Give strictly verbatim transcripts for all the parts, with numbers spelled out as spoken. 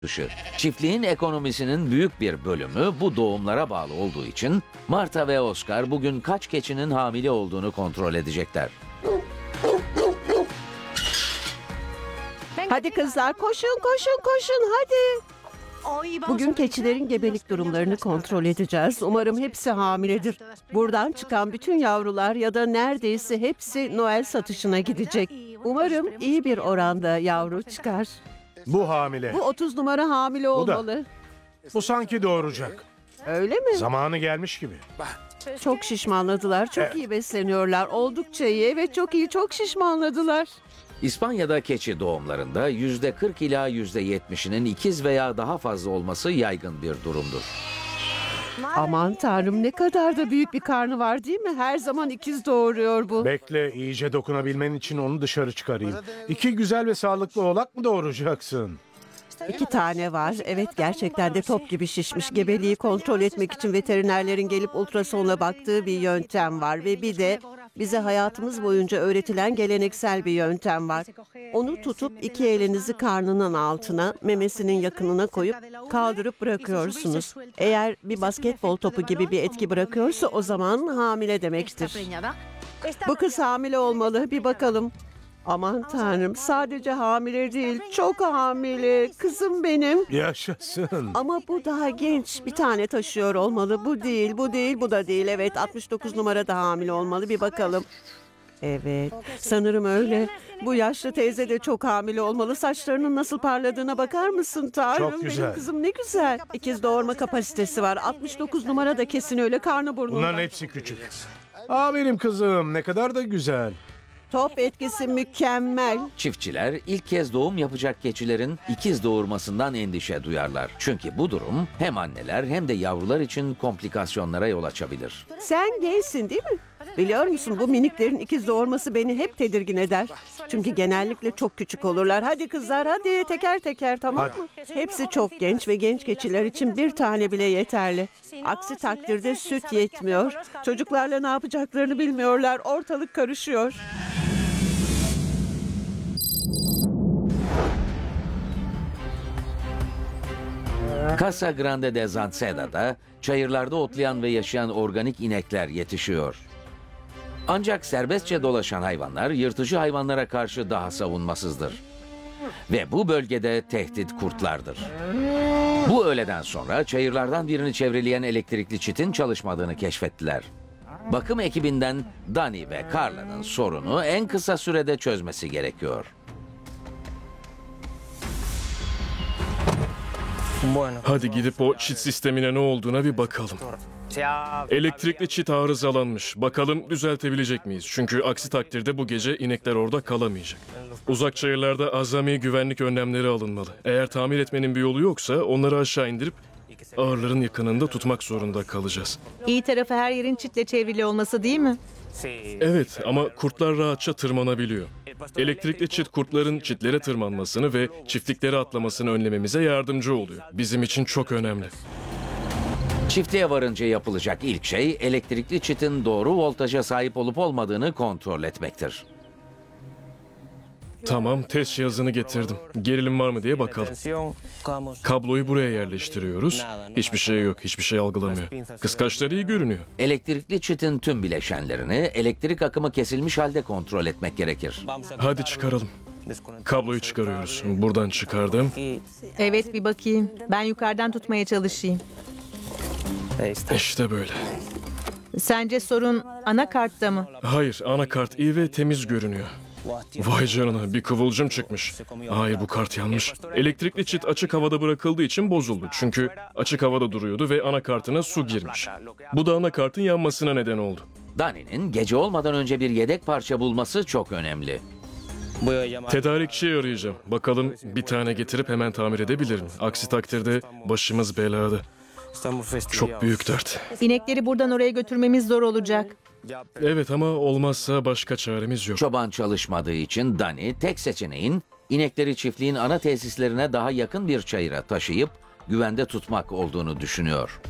dışı. Çiftliğin ekonomisinin büyük bir bölümü bu doğumlara bağlı olduğu için Marta ve Oscar bugün kaç keçinin hamile olduğunu kontrol edecekler. Hadi kızlar koşun koşun koşun hadi. Bugün keçilerin gebelik durumlarını kontrol edeceğiz. Umarım hepsi hamiledir. Buradan çıkan bütün yavrular ya da neredeyse hepsi Noel satışına gidecek. Umarım iyi bir oranda yavru çıkar. Bu hamile. Bu otuz numara hamile da. olmalı. Bu sanki doğuracak. Öyle mi? Zamanı gelmiş gibi. Çok şişmanladılar. Çok Evet. iyi besleniyorlar. Oldukça iyi. Evet çok iyi. Çok şişmanladılar. İspanya'da keçi doğumlarında yüzde kırk ila yüzde yetmişinin ikiz veya daha fazla olması yaygın bir durumdur. Aman tanrım ne kadar da büyük bir karnı var değil mi? Her zaman ikiz doğuruyor bu. Bekle, iyice dokunabilmen için onu dışarı çıkarayım. İki güzel ve sağlıklı oğlak mı doğuracaksın? İki tane var. Evet gerçekten de top gibi şişmiş. Gebeliği kontrol etmek için veterinerlerin gelip ultrasonla baktığı bir yöntem var. Ve bir de bize hayatımız boyunca öğretilen geleneksel bir yöntem var. Onu tutup iki elinizi karnının altına, memesinin yakınına koyup kaldırıp bırakıyorsunuz. Eğer bir basketbol topu gibi bir etki bırakıyorsa o zaman hamile demektir. Bu kız hamile olmalı. Bir bakalım. Aman tanrım sadece hamile değil çok hamile kızım benim. Yaşasın. Ama bu daha genç bir tane taşıyor olmalı. Bu değil bu değil bu da değil. Evet altmış dokuz numara da hamile olmalı bir bakalım. Evet sanırım öyle. Bu yaşlı teyze de çok hamile olmalı. Saçlarının nasıl parladığına bakar mısın Tanrım? Çok güzel. Benim kızım ne güzel. İkiz doğurma kapasitesi var. altmış dokuz numara da kesin öyle karnı burnunda. Bunların hepsi küçük. Aa benim kızım ne kadar da güzel. Top etkisi mükemmel. Çiftçiler ilk kez doğum yapacak keçilerin ikiz doğurmasından endişe duyarlar. Çünkü bu durum hem anneler hem de yavrular için komplikasyonlara yol açabilir. Sen gençsin değil mi? Biliyor musun bu miniklerin ikiz doğurması beni hep tedirgin eder. Çünkü genellikle çok küçük olurlar. Hadi kızlar hadi teker teker tamam mı? Hepsi çok genç ve genç keçiler için bir tane bile yeterli. Aksi takdirde süt yetmiyor. Çocuklarla ne yapacaklarını bilmiyorlar. Ortalık karışıyor. Casa Grande de Zanseda'da çayırlarda otlayan ve yaşayan organik inekler yetişiyor. Ancak serbestçe dolaşan hayvanlar yırtıcı hayvanlara karşı daha savunmasızdır. Ve bu bölgede tehdit kurtlardır. Bu öğleden sonra çayırlardan birini çevreleyen elektrikli çitin çalışmadığını keşfettiler. Bakım ekibinden Dani ve Carla'nın sorunu en kısa sürede çözmesi gerekiyor. Hadi gidip o çit sistemine ne olduğuna bir bakalım. Elektrikli çit arızalanmış. Bakalım düzeltebilecek miyiz? Çünkü aksi takdirde bu gece inekler orada kalamayacak. Uzak çayırlarda azami güvenlik önlemleri alınmalı. Eğer tamir etmenin bir yolu yoksa onları aşağı indirip ağırların yakınında tutmak zorunda kalacağız. İyi tarafı her yerin çitle çevrili olması değil mi? Evet ama kurtlar rahatça tırmanabiliyor. Elektrikli çit kurtların çitlere tırmanmasını ve çiftliklere atlamasını önlememize yardımcı oluyor. Bizim için çok önemli. Çiftliğe varınca yapılacak ilk şey elektrikli çitin doğru voltaja sahip olup olmadığını kontrol etmektir. Tamam, test cihazını getirdim. Gerilim var mı diye bakalım. Kabloyu buraya yerleştiriyoruz. Hiçbir şey yok, hiçbir şey algılamıyor. Kıskaçları iyi görünüyor. Elektrikli çitin tüm bileşenlerini elektrik akımı kesilmiş halde kontrol etmek gerekir. Hadi çıkaralım. Kabloyu çıkarıyoruz. Buradan çıkardım. Evet bir bakayım. Ben yukarıdan tutmaya çalışayım. İşte böyle. Sence sorun anakartta mı? Hayır, anakart iyi ve temiz görünüyor. Vay canına, bir kıvılcım çıkmış. Hayır, bu kart yanmış. Elektrikli çit açık havada bırakıldığı için bozuldu. Çünkü açık havada duruyordu ve anakartına su girmiş. Bu da anakartın yanmasına neden oldu. Dani'nin gece olmadan önce bir yedek parça bulması çok önemli. Tedarikçiyi arayacağım. Bakalım bir tane getirip hemen tamir edebilir mi? Aksi takdirde başımız belada. Çok büyük dert. İnekleri buradan oraya götürmemiz zor olacak. Evet ama olmazsa başka çaremiz yok. Çoban çalışmadığı için Dani tek seçeneğin inekleri çiftliğin ana tesislerine daha yakın bir çayıra taşıyıp güvende tutmak olduğunu düşünüyor.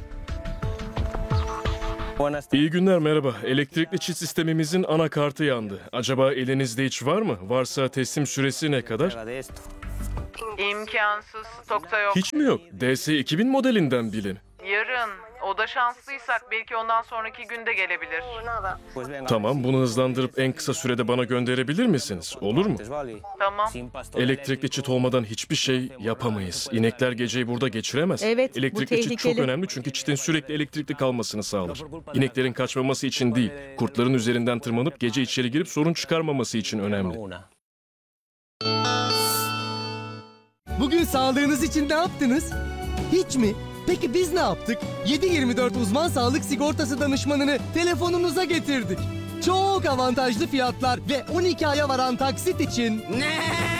İyi günler, merhaba. Elektrikli çit sistemimizin anakartı yandı. Acaba elinizde hiç var mı? Varsa teslim süresi ne kadar? İmkansız. Stokta yok. Hiç mi yok? D S iki bin modelinden bile mi? Yarın. O da şanslıysak belki ondan sonraki günde gelebilir. Tamam, bunu hızlandırıp en kısa sürede bana gönderebilir misiniz? Olur mu? Tamam. Elektrikli çit olmadan hiçbir şey yapamayız. İnekler geceyi burada geçiremez. Evet, bu Elektrikli çit çok tehlikeli. önemli çünkü çitin sürekli elektrikli kalmasını sağlar. İneklerin kaçmaması için değil, kurtların üzerinden tırmanıp gece içeri girip sorun çıkarmaması için önemli. Bugün sağlığınız için ne yaptınız? Hiç mi? Peki biz ne yaptık? yedi yirmi dört uzman sağlık sigortası danışmanını telefonunuza getirdik. Çok avantajlı fiyatlar ve on iki aya varan taksit için... Ne?